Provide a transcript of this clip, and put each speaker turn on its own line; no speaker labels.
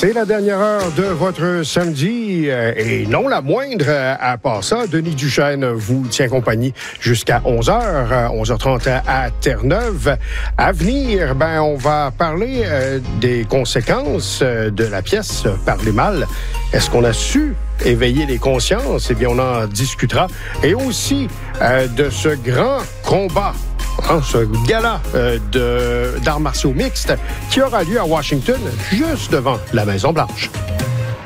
C'est la dernière heure de votre samedi et non la moindre. À part ça, Denis Duchesne vous tient compagnie jusqu'à 11h, 11h30 à Terre-Neuve. À venir, on va parler des conséquences de la pièce Parler mal. Est-ce qu'on a su éveiller les consciences? Eh bien, on en discutera. Et aussi de ce grand combat, ce gala d'arts martiaux mixtes qui aura lieu à Washington, juste devant la Maison-Blanche.